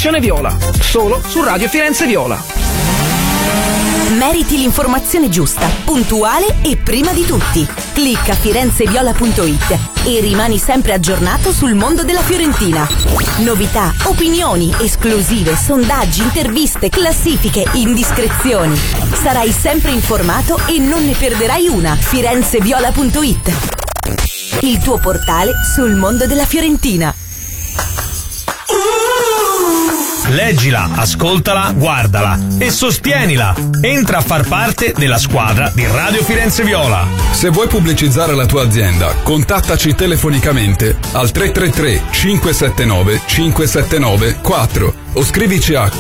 Edizione Viola, solo su Radio Firenze Viola. Meriti l'informazione giusta, puntuale e prima di tutti. Clicca firenzeviola.it e rimani sempre aggiornato sul mondo della Fiorentina. Novità, opinioni, esclusive, sondaggi, interviste, classifiche, indiscrezioni. Sarai sempre informato e non ne perderai una. firenzeviola.it, il tuo portale sul mondo della Fiorentina. Leggila, ascoltala, guardala e sostienila. Entra a far parte della squadra di Radio Firenze Viola. Se vuoi pubblicizzare la tua azienda, contattaci telefonicamente al 333 579 579 4 o scrivici a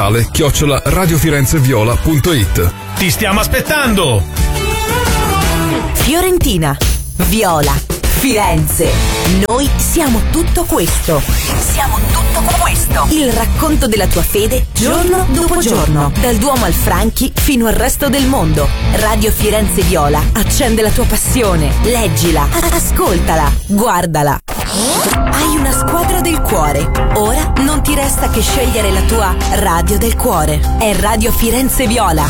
commerciale@radiofirenzeviola.it. Ti stiamo aspettando! Fiorentina, Viola, Firenze. Noi siamo tutto questo. Siamo tutto questo. Il racconto della tua fede giorno dopo giorno. Dal Duomo al Franchi fino al resto del mondo. Radio Firenze Viola accende la tua passione. Leggila, ascoltala, guardala. Hai una squadra del cuore. Ora non ti resta che scegliere la tua radio del cuore. È Radio Firenze Viola.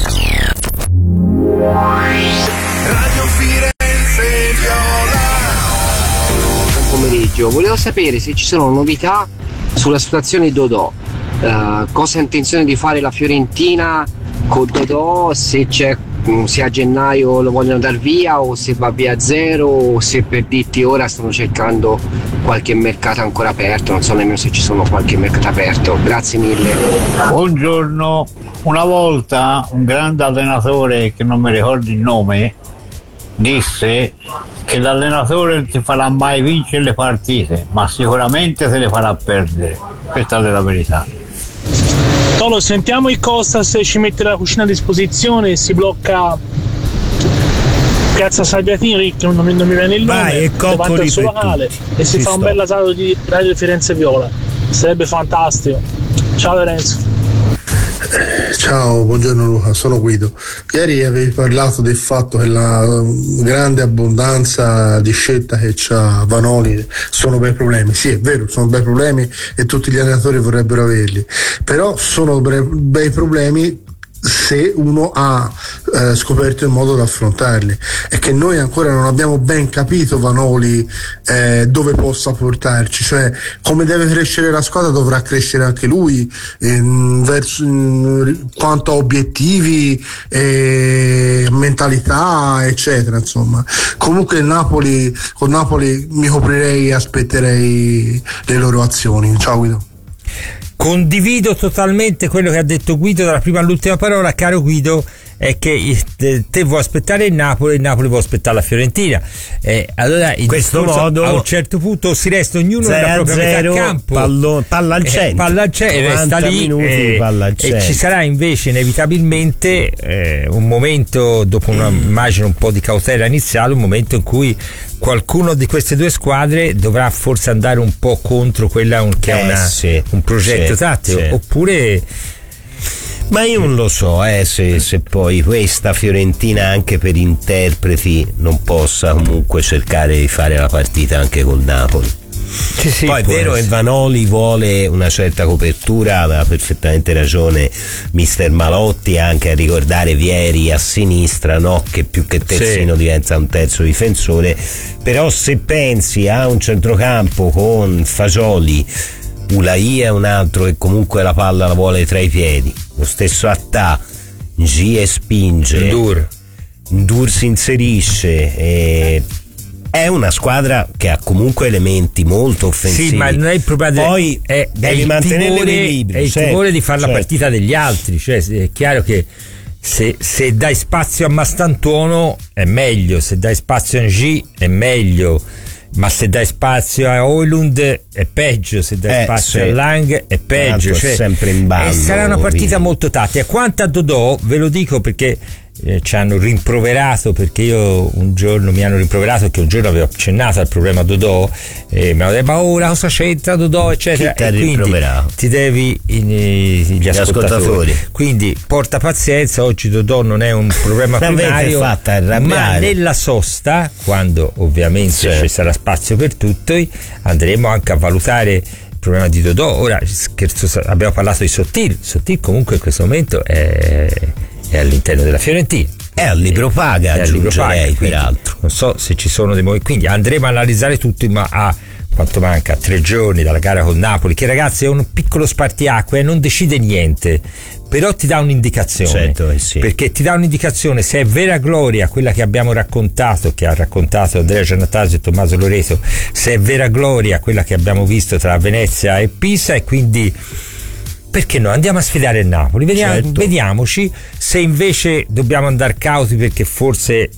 Radio Firenze Viola. Pomeriggio, volevo sapere se ci sono novità sulla situazione Dodò, cosa ha intenzione di fare la Fiorentina con Dodò, se a gennaio lo vogliono dar via o se va via a zero, o se per dirti ora stanno cercando qualche mercato ancora aperto, non so nemmeno se ci sono qualche mercato aperto. Grazie mille. Buongiorno, una volta un grande allenatore che non mi ricordo il nome disse che l'allenatore non ti farà mai vincere le partite, ma sicuramente se le farà perdere. Questa è la verità. Tolo, sentiamo il Costa se ci mette la cucina a disposizione e si blocca Piazza Sagliatini, che non mi viene il nome, davanti al suo locale, e si fa un bel asado di Radio Firenze Viola. Sarebbe fantastico. Ciao Lorenzo. Ciao, buongiorno Luca, sono Guido. Ieri avevi parlato del fatto che la grande abbondanza di scelta che c'ha Vanoli sono bei problemi. Sì, è vero, sono bei problemi e tutti gli allenatori vorrebbero averli, però sono bei problemi se uno ha scoperto il modo da affrontarli. È che noi ancora non abbiamo ben capito Vanoli dove possa portarci, cioè come deve crescere la squadra dovrà crescere anche lui quanto a obiettivi, mentalità eccetera, insomma. Comunque con Napoli mi coprirei e aspetterei le loro azioni. Ciao Guido. Condivido totalmente quello che ha detto Guido dalla prima all'ultima parola, caro Guido, è che te vuoi aspettare il Napoli vuoi aspettare la Fiorentina, allora in questo modo a un certo punto si resta ognuno nella propria metà campo, palla al centro, resta lì, e ci sarà invece inevitabilmente un momento, dopo immagino un po' di cautela iniziale, un momento in cui qualcuno di queste due squadre dovrà forse andare un po' contro quella che è un progetto tattico, oppure. Ma io non lo so se poi questa Fiorentina anche per interpreti non possa comunque cercare di fare la partita anche col Napoli. Poi è vero che Vanoli vuole una certa copertura, aveva perfettamente ragione mister Malotti anche a ricordare Vieri a sinistra, no? Che più che terzino diventa un terzo difensore, però se pensi a un centrocampo con Fagioli, Ulai è un altro che comunque la palla la vuole tra i piedi, lo stesso Attà, Gie spinge, Ndur si inserisce, è una squadra che ha comunque elementi molto offensivi. Sì, ma non è il problema, poi devi mantenere l'equilibrio, è il timore di fare la partita degli altri, cioè è chiaro che se dai spazio a Mastantuono è meglio, se dai spazio a G è meglio, ma se dai spazio a Højlund è peggio, se dai spazio a Lang è peggio, cioè, sempre in ballo, sarà una partita molto tattica. Quanto a Dodò ve lo dico perché ci hanno rimproverato, perché mi hanno rimproverato che un giorno avevo accennato al problema Dodò, mi hanno detto ma ora cosa c'entra Dodò eccetera, e quindi ti devi gli ascoltatori, quindi porta pazienza, oggi Dodò non è un problema primario, ma nella sosta, quando ovviamente ci sarà spazio per tutti, andremo anche a valutare problema di Dodò. Ora scherzo, abbiamo parlato di Sottil comunque in questo momento è all'interno della Fiorentina, è al libro paga, aggiungerei, peraltro. Non so se ci sono dei momenti, quindi andremo a analizzare tutto, ma quanto manca? 3 giorni dalla gara con Napoli, che ragazzi è un piccolo spartiacque, non decide niente, però ti dà un'indicazione. Certo che sì. Perché ti dà un'indicazione se è vera gloria quella che abbiamo raccontato, che ha raccontato Andrea Giannattasio e Tommaso Loreto, se è vera gloria quella che abbiamo visto tra Venezia e Pisa, e quindi perché no? Andiamo a sfidare il Napoli, vediamoci. Se invece dobbiamo andare cauti perché forse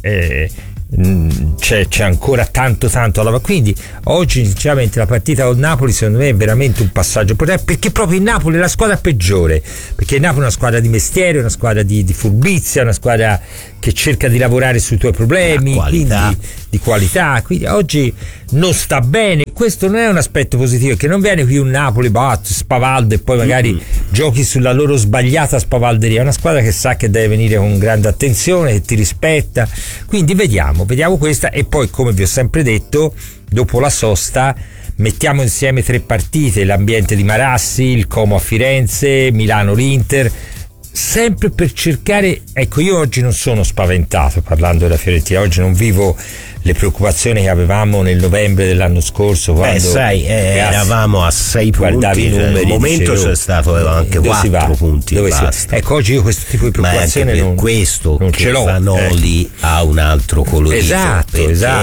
c'è ancora tanto alla, quindi oggi sinceramente la partita con Napoli secondo me è veramente un passaggio importante, perché proprio il Napoli è la squadra peggiore, perché il Napoli è una squadra di mestiere, una squadra di furbizia, una squadra che cerca di lavorare sui tuoi problemi, quindi di qualità, quindi oggi non sta bene. Questo non è un aspetto positivo, che non viene qui un Napoli spavaldo e poi magari giochi sulla loro sbagliata spavalderia. È una squadra che sa che deve venire con grande attenzione, che ti rispetta, quindi vediamo questa, e poi come vi ho sempre detto, dopo la sosta mettiamo insieme 3 partite, l'ambiente di Marassi, il Como a Firenze, Milano l'Inter, sempre per cercare, ecco, io oggi non sono spaventato parlando della Fiorentina, oggi non vivo le preoccupazioni che avevamo nel novembre dell'anno scorso, quando eravamo a 6 punti, guardavi i numeri, il momento c'è stato anche 4 punti, ecco, oggi io questo tipo di preoccupazione non questo non che ce l'ho. Vanoli ha un altro colorito, esatto.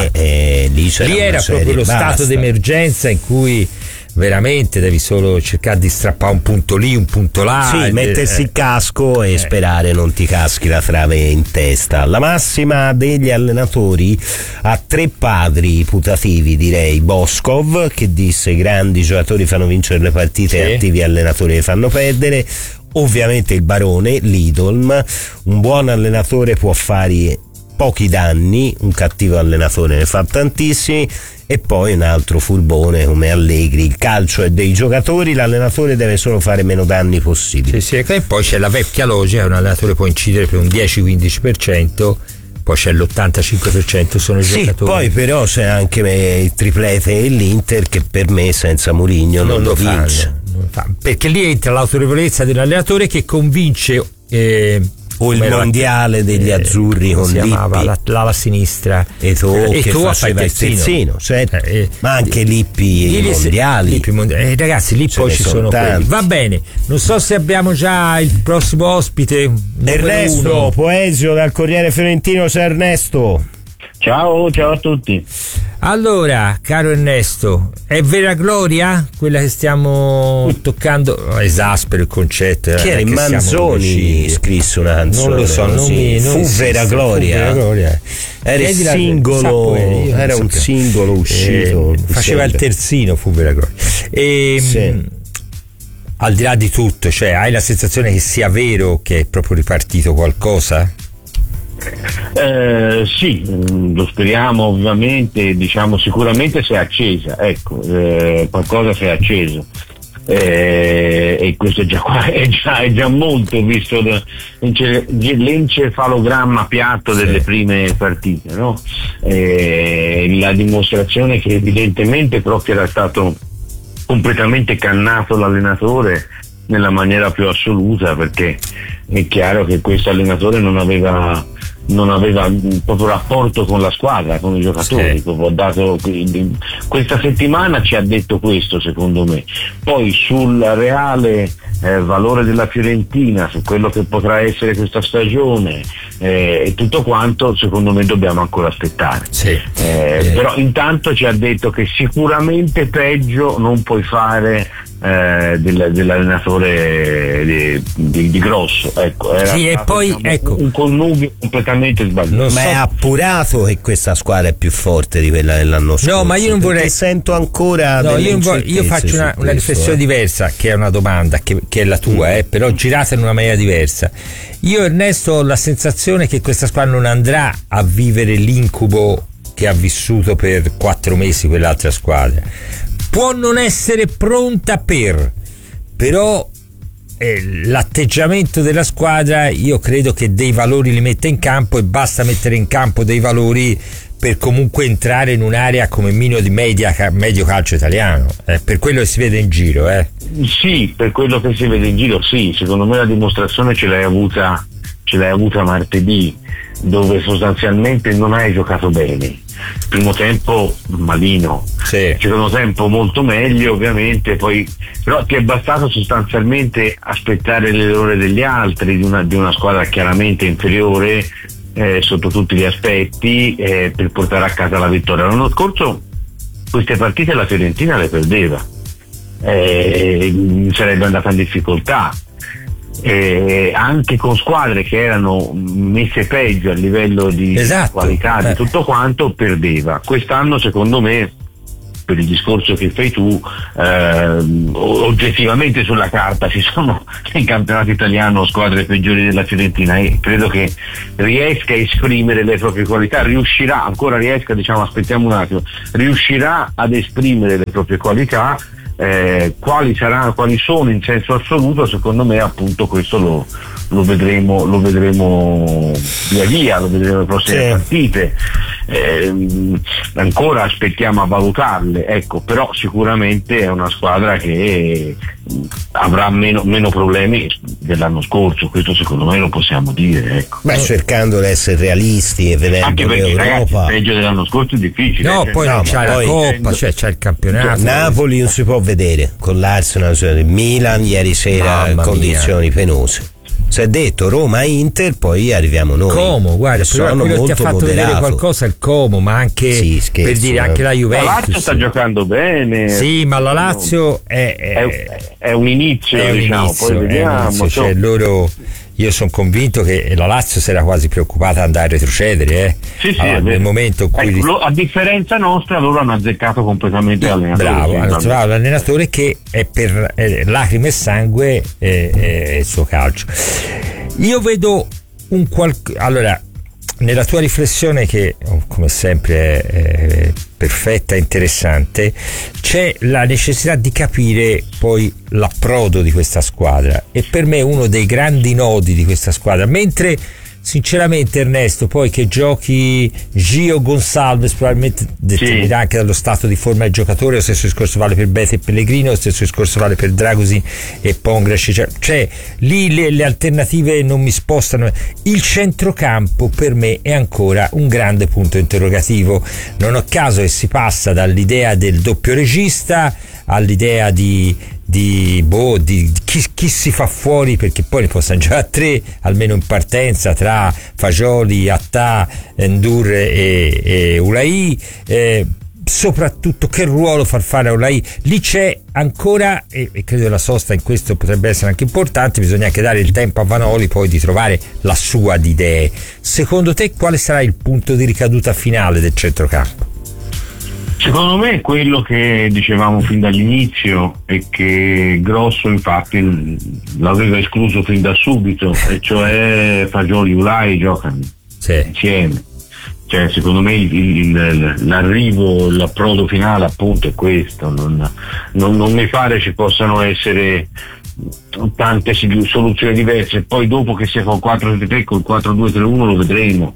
Lì era proprio lo stato d'emergenza in cui veramente devi solo cercare di strappare un punto lì, un punto là, sì, mettersi il casco e sperare non ti caschi la trave in testa. La massima degli allenatori ha 3 padri putativi, direi. Boskov, che disse grandi giocatori fanno vincere le partite, e attivi allenatori le fanno perdere. Ovviamente il barone Lidolm, un buon allenatore può fare pochi danni, un cattivo allenatore ne fa tantissimi. E poi un altro furbone come Allegri: il calcio è dei giocatori, l'allenatore deve solo fare meno danni possibili. Sì, e poi c'è la vecchia logica, un allenatore può incidere per un 10-15%, poi c'è l'85% sono i giocatori. Poi però c'è anche il triplete e l'Inter, che per me senza Mourinho non lo vince. Perché lì entra l'autorevolezza dell'allenatore che convince o il mondiale degli azzurri con si Lippi, chiamava l'ala sinistra, e tu che faceva il terzino, certo. Ma anche Lippi mondiali, ragazzi, lì poi ci sono quelli. Va bene, non so se abbiamo già il prossimo ospite. Ernesto Poesio dal Corriere Fiorentino. C'è Ernesto. Ciao a tutti. Allora, caro Ernesto, è vera gloria quella che stiamo toccando? Esaspero il concetto. Che era in Manzoni scrisse una canzone. Non lo so, fu vera gloria. Era il singolo, era un singolo uscito. Faceva il terzino, fu vera gloria. Al di là di tutto, cioè, hai la sensazione che sia vero che è proprio ripartito qualcosa? Sì, lo speriamo ovviamente, diciamo sicuramente si è accesa, ecco, qualcosa si è acceso, e questo è già molto, visto l'encefalogramma piatto delle prime partite, no? La dimostrazione che evidentemente proprio era stato completamente cannato l'allenatore nella maniera più assoluta, perché è chiaro che questo allenatore non aveva proprio rapporto con la squadra, con i giocatori. Questa settimana ci ha detto questo, secondo me. Poi sul reale valore della Fiorentina, su quello che potrà essere questa stagione e tutto quanto, secondo me dobbiamo ancora aspettare. Però intanto ci ha detto che sicuramente peggio non puoi fare dell'allenatore di grosso, ecco, era e poi un connubio completamente sbagliato. Ma è appurato che questa squadra è più forte di quella dell'anno scorso? No, ma io non vorrei, sento ancora io faccio una riflessione diversa, che è una domanda che è la tua, però girata in una maniera diversa. Io, Ernesto, ho la sensazione che questa squadra non andrà a vivere l'incubo che ha vissuto per 4 mesi quell'altra squadra. Può non essere pronta però l'atteggiamento della squadra, io credo che dei valori li metta in campo, e basta mettere in campo dei valori per comunque entrare in un'area come minimo di medio calcio italiano, per quello che si vede in giro. Sì, per quello che si vede in giro, sì, secondo me la dimostrazione ce l'hai avuta martedì, dove sostanzialmente non hai giocato bene. Primo tempo malino, secondo tempo molto meglio ovviamente, poi però ti è bastato sostanzialmente aspettare l'errore degli altri, di una squadra chiaramente inferiore sotto tutti gli aspetti, per portare a casa la vittoria. L'anno scorso queste partite la Fiorentina le perdeva, sarebbe andata in difficoltà, anche con squadre che erano messe peggio a livello di qualità, di tutto quanto, perdeva. Quest'anno secondo me, per il discorso che fai tu, oggettivamente sulla carta ci sono in campionato italiano squadre peggiori della Fiorentina, e credo che riesca a esprimere le proprie qualità, riuscirà ad esprimere le proprie qualità. Quali sono in senso assoluto, secondo me appunto questo lo vedremo via via, lo vedremo le prossime partite, ancora aspettiamo a valutarle, ecco, però sicuramente è una squadra che avrà meno problemi dell'anno scorso, questo secondo me lo possiamo dire, ecco. Cercando di essere realisti e vedendo anche perché l'Europa, peggio dell'anno scorso è difficile, poi c'è la Coppa, c'è il campionato. Napoli non si può vedere con l'Arsenal, Milan ieri sera in condizioni penose. Si è detto Roma-Inter, poi arriviamo noi. Como, guarda, sono quello molto ti ha fatto moderato. vedere qualcosa il Como, ma anche per dire anche la Juventus. La Lazio sta giocando bene. Sì, ma la Lazio è un inizio, poi vediamo. Io sono convinto che la Lazio si era quasi preoccupata di andare a retrocedere, nel momento in cui a differenza nostra loro hanno azzeccato completamente l'allenatore. Bravo, hanno trovato l'allenatore che è per lacrime e sangue il suo calcio. Io vedo allora, nella tua riflessione, che come sempre è perfetta e interessante, c'è la necessità di capire poi l'approdo di questa squadra, e per me uno dei grandi nodi di questa squadra, mentre sinceramente Ernesto, poi che giochi Gio Gonçalves probabilmente determinerà anche dallo stato di forma del giocatore, lo stesso discorso vale per Bete e Pellegrino, lo stesso discorso vale per Dragosin e Pongracic, cioè lì le alternative non mi spostano. Il centrocampo per me è ancora un grande punto interrogativo, non a caso che si passa dall'idea del doppio regista all'idea di chi si fa fuori, perché poi ne possono giocare tre almeno in partenza tra Fagioli, Attà, Ndour e Ulai, soprattutto che ruolo far fare a Ulai. Lì c'è ancora, e credo la sosta in questo potrebbe essere anche importante, bisogna anche dare il tempo a Vanoli poi di trovare la sua di idee. Secondo te quale sarà il punto di ricaduta finale del centrocampo? Secondo me quello che dicevamo fin dall'inizio, e che Grosso infatti l'aveva escluso fin da subito, e cioè Fagioli e Ulai giocano insieme. Cioè, secondo me l'approdo finale appunto è questo, non mi pare ci possano essere tante soluzioni diverse. Poi dopo che sia con 4-3 con 4-2-3-1 lo vedremo.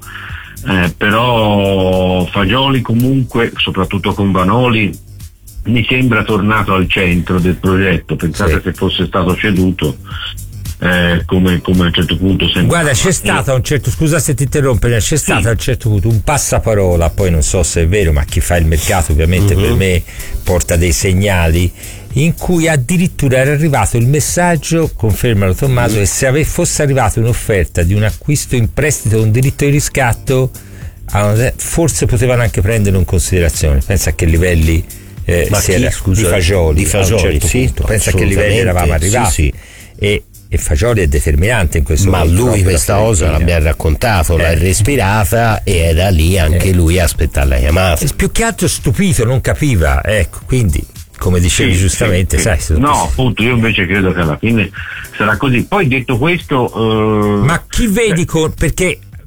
Però Fagioli comunque, soprattutto con Vanoli, mi sembra tornato al centro del progetto. Pensate se fosse stato ceduto, come a un certo punto guarda, c'è stato a un certo, scusa se ti interrompo, c'è stato a un certo punto un passaparola, poi non so se è vero, ma chi fa il mercato ovviamente per me porta dei segnali, in cui addirittura era arrivato il messaggio, confermalo Tommaso, che se fosse arrivata un'offerta di un acquisto in prestito, un diritto di riscatto, forse potevano anche prenderlo in considerazione. Pensa a che livelli di Fagioli, a un certo punto. Pensa a che livelli eravamo arrivati. E Fagioli è determinante in questo momento. Ma lui questa cosa l'abbiamo raccontato, l'ha respirata, e era lì anche lui a aspettare la chiamata. Più che altro stupito, non capiva, ecco, quindi come dicevi giustamente, sai. No, appunto, io invece credo che alla fine sarà così. Poi detto questo, ma chi vedi perché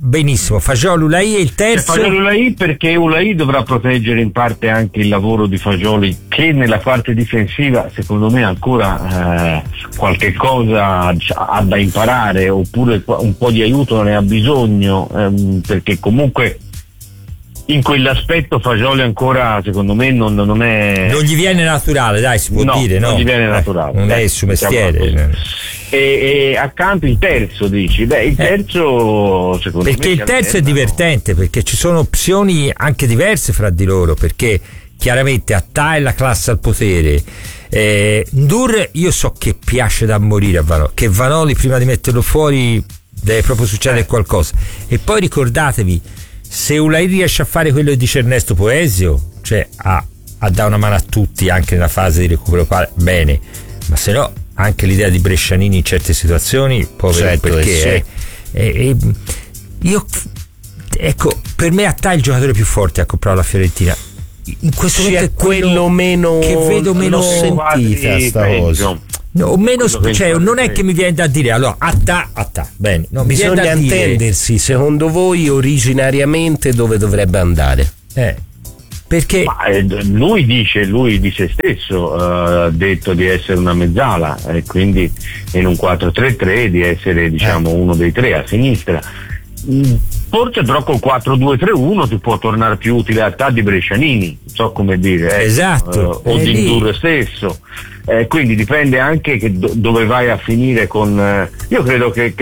benissimo. Fagioli, Ulai e il terzo? Fagioli, Ulai, perché Ulai dovrà proteggere in parte anche il lavoro di Fagioli, che nella parte difensiva secondo me ancora qualche cosa ha da imparare, oppure un po' di aiuto ne ha bisogno, perché comunque in quell'aspetto Fagioli ancora secondo me non è, non gli viene naturale, dai, si può dire, no? Non gli viene naturale, non è il suo mestiere. E accanto il terzo, dici? Il terzo secondo me, perché il terzo è divertente, perché ci sono opzioni anche diverse fra di loro, perché chiaramente Attà è la classe al potere. Ndur, io so che piace da morire a Vanoli, che Vanoli prima di metterlo fuori deve proprio succedere qualcosa. E poi ricordatevi, se Ulai riesce a fare quello che dice Ernesto Poesio, cioè a dare una mano a tutti anche nella fase di recupero, bene, ma se no anche l'idea di Brescianini in certe situazioni, certo, perché io, ecco, per me Attà è il giocatore più forte a comprare la Fiorentina in questo momento, è quello meno che vedo meno sentita sta cosa. No, o meno, cioè, non è che mi viene da dire allora Attà, bene, no, bisogna intendersi, secondo voi originariamente dove dovrebbe andare? Perché lui di se stesso ha detto di essere una mezzala, e quindi in un 4-3-3 di essere, diciamo, uno dei tre a sinistra. Forse però col 4-2-3-1 ti può tornare più utile Attà di Brescianini, non so come dire, esatto, o di Ndur stesso. Quindi dipende anche che dove vai a finire con. Io credo che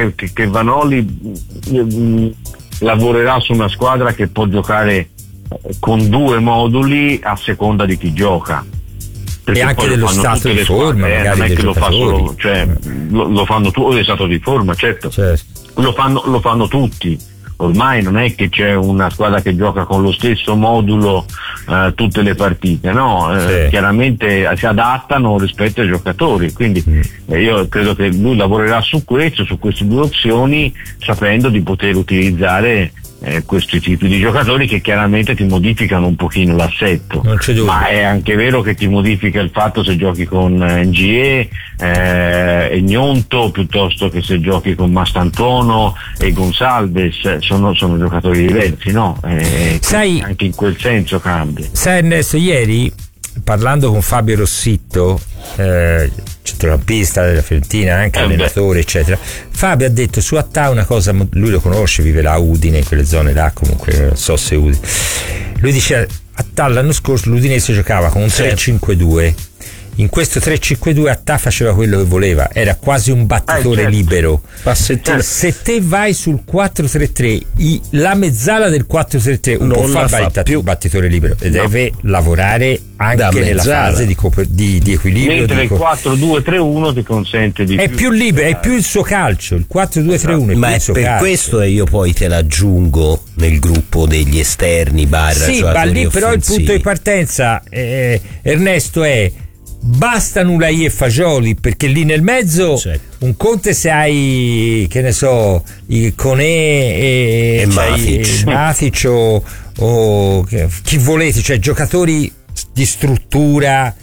Vanoli lavorerà su una squadra che può giocare con due moduli a seconda di chi gioca. Perché e anche dello stato di forma, magari non è che lo fa solo, cioè, lo fanno tutti, o stato di forma, certo. Lo fanno tutti. Ormai non è che c'è una squadra che gioca con lo stesso modulo tutte le partite, no? Chiaramente si adattano rispetto ai giocatori, quindi io credo che lui lavorerà su queste due opzioni, sapendo di poter utilizzare questi tipi di giocatori che chiaramente ti modificano un pochino l'assetto, ma è anche vero che ti modifica il fatto se giochi con NGE e Gnonto piuttosto che se giochi con Mastantuono e Gonsalves, sono giocatori diversi, no? Sai, anche in quel senso cambia. Sai Ernesto, ieri parlando con Fabio Rossitto, centrocampista della Fiorentina, anche allenatore eccetera, Fabio ha detto su Attà una cosa, lui lo conosce, vive là a Udine, in quelle zone là, comunque non so se Udine, lui dice Attà l'anno scorso l'Udinese giocava con un 3-5-2, in questo 3-5-2 Attà faceva quello che voleva, era quasi un battitore libero. Se te vai sul 4-3-3, la mezzala del 4-3-3 non può fare più battitore libero e deve lavorare anche nella fase di equilibrio, mentre il 4-2-3-1 ti consente di è più libero, è più il suo calcio, il 4-2-3-1 ma è per questo e io poi te l'aggiungo nel gruppo degli esterni sì, ma lì però il punto di partenza, Ernesto, è bastano Ulai e Fagioli, perché lì nel mezzo un conto se hai, che ne so, i Conè e Matic o chi volete, cioè giocatori di struttura.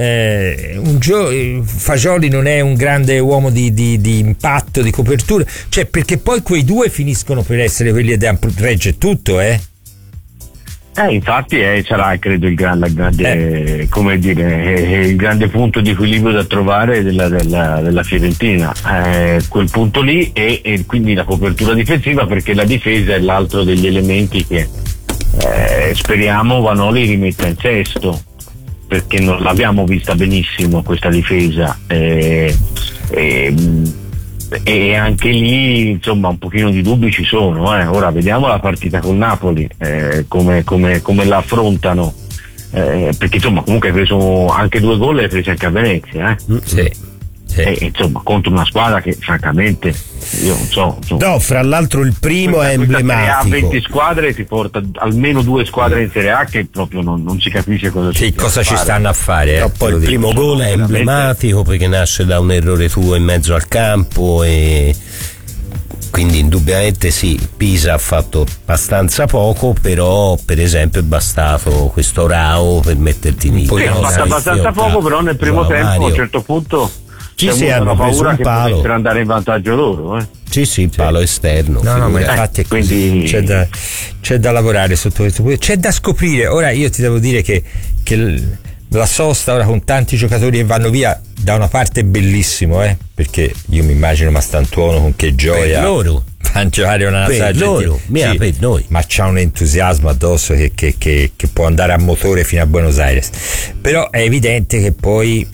Fagioli non è un grande uomo di impatto, di copertura, cioè, perché poi quei due finiscono per essere quelli da regge tutto, infatti sarà credo il grande come dire, il grande punto di equilibrio da trovare della Fiorentina, quel punto lì e quindi la copertura difensiva, perché la difesa è l'altro degli elementi che speriamo Vanoli rimetta in sesto, perché non l'abbiamo vista benissimo questa difesa e anche lì insomma un pochino di dubbi ci sono. Ora vediamo la partita con Napoli, come la affrontano, perché insomma comunque hai preso anche 2 gol e hai preso anche a Venezia, insomma contro una squadra che francamente io non so, no, fra l'altro il primo è emblematico. A 20 squadre ti porta almeno 2 squadre in Serie A che proprio non si capisce cosa ci stanno a fare. No, poi il primo gol è emblematico perché nasce da un errore tuo in mezzo al campo e quindi indubbiamente sì, Pisa ha fatto abbastanza poco, però per esempio è bastato questo Rao per metterti in ha fatto abbastanza poco, però nel primo tempo a un certo punto hanno preso un palo per andare in vantaggio loro. Sì, palo esterno. No, ma infatti è così. Quindi c'è da lavorare sotto questo punto, c'è da scoprire. Ora io ti devo dire che la sosta ora con tanti giocatori che vanno via, da una parte è bellissimo, perché io mi immagino Mastantuono con che gioia per loro a giocare una per loro, per noi, ma c'ha un entusiasmo addosso che può andare a motore fino a Buenos Aires. Però è evidente che poi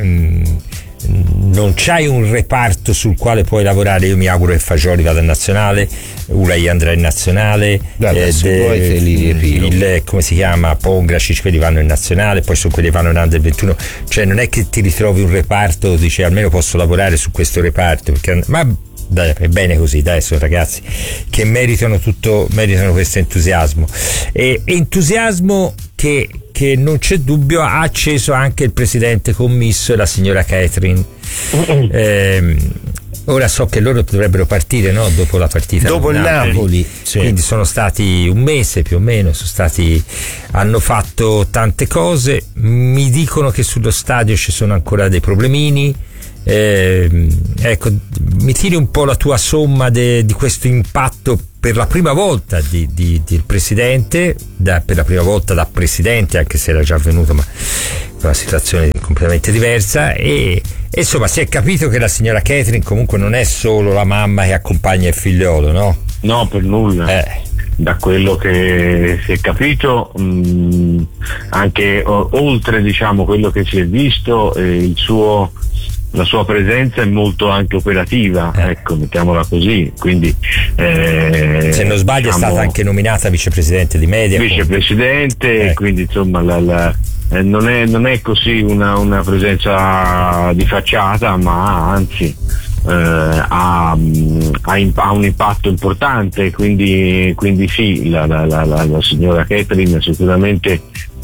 non c'hai un reparto sul quale puoi lavorare. Io mi auguro che Fagioli vada in nazionale, Ulai andrà in nazionale, come si chiama, Pongracic, quelli vanno in nazionale, poi sono quelli che vanno in Under 21. Cioè non è che ti ritrovi un reparto, dici almeno posso lavorare su questo reparto, ma dai, è bene così, dai, sono ragazzi che meritano questo entusiasmo, e entusiasmo che non c'è dubbio ha acceso anche il presidente commisso e la signora Catherine. Ora so che loro dovrebbero partire, no? Dopo la partita dopo il Napoli, sì. Quindi sono stati un mese più o meno, hanno fatto tante cose. Mi dicono che sullo stadio ci sono ancora dei problemini. Ecco, mi tiri un po' la tua somma di questo impatto per la prima volta del presidente, per la prima volta da presidente, anche se era già avvenuto, ma una situazione completamente diversa, e insomma si è capito che la signora Catherine comunque non è solo la mamma che accompagna il figliolo, no? No, per nulla. Da quello che si è capito, anche oltre, diciamo, quello che si è visto, la sua presenza è molto anche operativa, ecco, mettiamola così. Quindi se non sbaglio, diciamo, è stata anche nominata vicepresidente di Mediaport. Vicepresidente, quindi insomma non è così una presenza di facciata, ma anzi ha un impatto importante, quindi sì, la signora Catherine sicuramente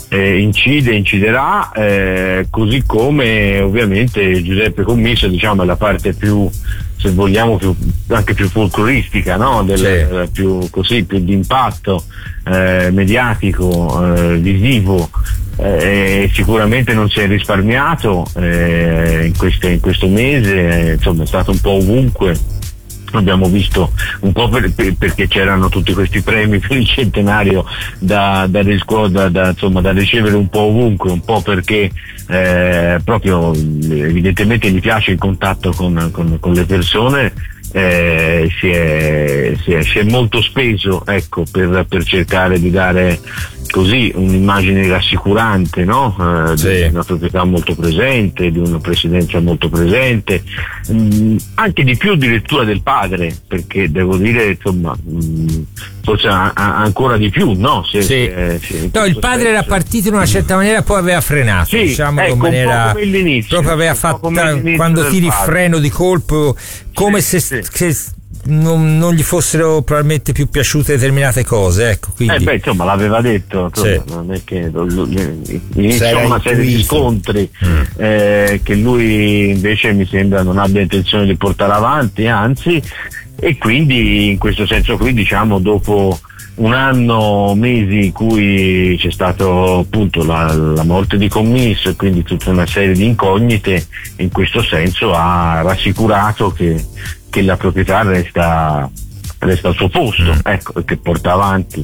inciderà, così come ovviamente Giuseppe Commisso, diciamo, è la parte più, se vogliamo, anche più folcloristica, no? Più di impatto mediatico, visivo. Sicuramente non si è risparmiato in questo mese, insomma è stato un po' ovunque. Abbiamo visto un po' perché c'erano tutti questi premi per il centenario da ricevere un po' ovunque, un po' perché proprio evidentemente gli piace il contatto con le persone. Si è molto speso, ecco, per cercare di dare così un'immagine rassicurante, no? Di una proprietà molto presente, di una presidenza molto presente, anche di più addirittura del padre, perché devo dire, insomma, forse ancora di più, no? No, il padre era partito in una certa maniera, poi aveva frenato, diciamo, ecco, maniera, un po' come all'inizio, proprio aveva fatto, quando tiri il freno di colpo, come se non gli fossero probabilmente più piaciute determinate cose, ecco, quindi insomma l'aveva detto, non è che iniziò una serie di scontri che lui invece mi sembra non abbia intenzione di portare avanti, anzi, e quindi in questo senso qui, diciamo, dopo un anno, mesi in cui c'è stato appunto la morte di Commisso e quindi tutta una serie di incognite, in questo senso ha rassicurato che la proprietà resta al suo posto, ecco, e che porta avanti.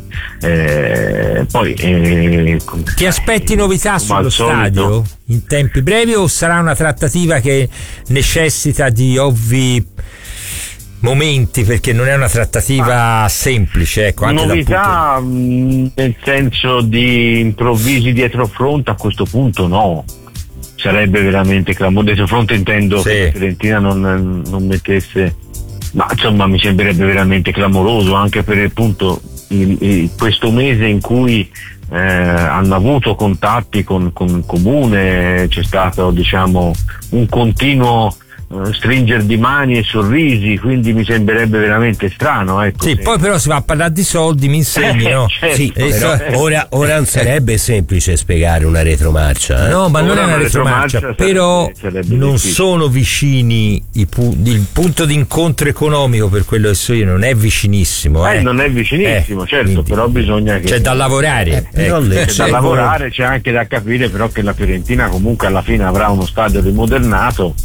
Poi ti aspetti novità sullo stadio in tempi brevi, o sarà una trattativa che necessita di ovvi momenti, perché non è una trattativa semplice, ecco, anche novità nel senso di improvvisi dietro fronte, a questo punto no, sarebbe veramente clamoroso. Dietro fronte intendo che la Fiorentina non mettesse, ma insomma mi sembrerebbe veramente clamoroso, anche per appunto questo mese in cui hanno avuto contatti con Comune, c'è stato, diciamo, un continuo stringere di mani e sorrisi, quindi mi sembrerebbe veramente strano, ecco. Sì, poi però si va a parlare di soldi, mi insegni, no? Certo. Sì, però ora non sarebbe semplice spiegare una retromarcia, no, ma non è una retromarcia, però non difficile. Sono vicini il punto di incontro economico, per quello che so io, non è vicinissimo, non è vicinissimo, certo, quindi, però bisogna che c'è da lavorare, c'è da lavorare, c'è anche da capire però che la Fiorentina comunque alla fine avrà uno stadio rimodernato,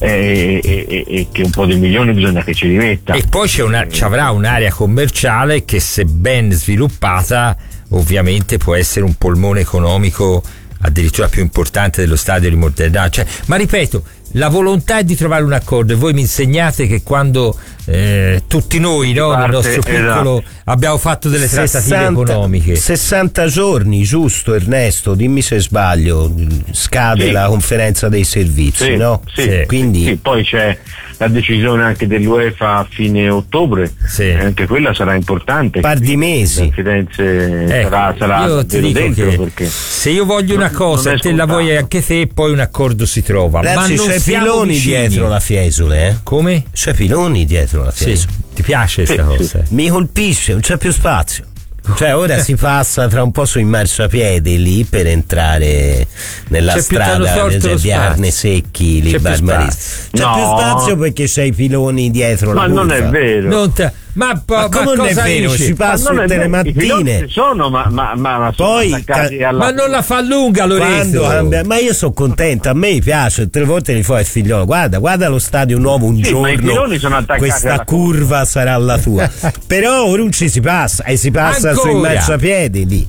e che un po' di milioni bisogna che ci rimetta. E poi ci avrà un'area commerciale che, se ben sviluppata, ovviamente può essere un polmone economico addirittura più importante dello stadio di Modena. Cioè, ma ripeto, la volontà è di trovare un accordo, e voi mi insegnate che quando tutti noi, no, nel nostro piccolo, abbiamo fatto delle trattative economiche. 60 giorni, giusto Ernesto? Dimmi se sbaglio, scade la conferenza dei servizi, no? Sì. Quindi sì, poi c'è la decisione anche dell'UEFA a fine ottobre, anche quella sarà importante. Par di mesi. Firenze sarà io ti dico dentro, che perché se io voglio una cosa e te la vuoi anche te, poi un accordo si trova. Ragazzi, ma non c'è siamo Piloni vicini dietro la Fiesole, Come? C'è Piloni dietro la Fiesole. Ti piace questa cosa? Mi colpisce, non c'è più spazio. Cioè ora si passa tra un po' sui marciapiedi lì per entrare nella strada dei Viarne Secchi, lì Barbarizzi. C'è più spazio perché c'hai i piloni dietro la curva. Ma non è vero. Ma come non è vero? dici? Si passa tutte le mattine. Sono, ma poi ma non la fa lunga, Lorenzo. Ma io sono contento, a me piace, 3 volte li fa il figliolo. Guarda lo stadio nuovo un giorno. Ma i piloni sono attaccati questa curva sarà la tua. Però ora non ci si passa, e si passa sui marciapiedi lì.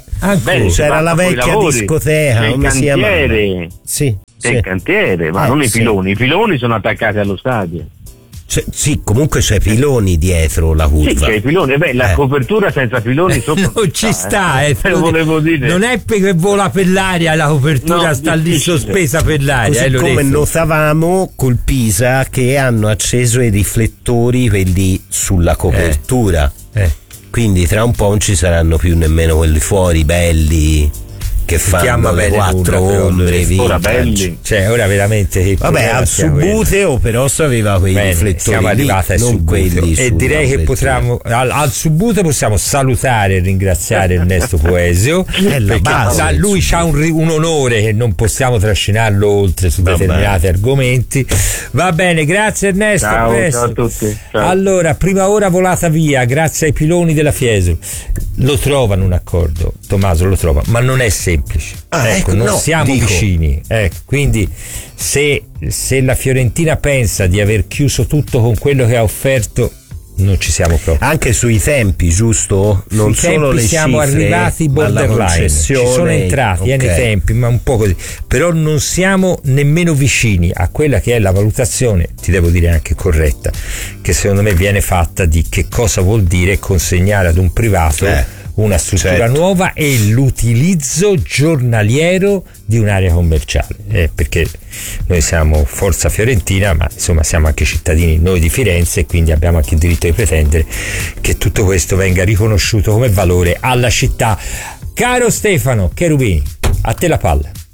C'era la vecchia discoteca, come si chiama? Sì. Il cantiere, ma non i piloni. I piloni sono attaccati allo stadio. Sì, comunque c'è piloni dietro la curva. Sì, c'è i piloni. La copertura senza piloni sopra non ci sta, volevo dire. Non è perché vola per l'aria, la copertura sta lì sospesa per l'aria. Così come notavamo col Pisa che hanno acceso i riflettori quelli sulla copertura. Quindi tra un po' non ci saranno più nemmeno quelli fuori belli che fanno le 4 ombre belli. Cioè ora veramente al Subbuteo però aveva quei riflettori siamo arrivati lì, non quelli e direi che potremmo al Subbuteo possiamo salutare e ringraziare Ernesto Poesio, perché lui c'ha un onore che non possiamo trascinarlo oltre su determinati argomenti. Va bene, grazie Ernesto. Ciao a tutti. Ciao. Allora, prima ora volata via grazie ai piloni della Fiesole. Lo trovano un accordo, Tommaso lo trova, ma non è semplice. Non siamo vicini. Quindi se la Fiorentina pensa di aver chiuso tutto con quello che ha offerto, non ci siamo proprio. Anche sui tempi, giusto? Non sui solo tempi le siamo cifre, arrivati borderline, ci sono entrati nei tempi, ma un po' così. Però non siamo nemmeno vicini a quella che è la valutazione, ti devo dire anche corretta, che secondo me viene fatta di che cosa vuol dire consegnare ad un privato una struttura nuova e l'utilizzo giornaliero di un'area commerciale, perché noi siamo Forza Fiorentina, ma insomma siamo anche cittadini noi di Firenze, e quindi abbiamo anche il diritto di pretendere che tutto questo venga riconosciuto come valore alla città. Caro Stefano Cherubini, a te la palla.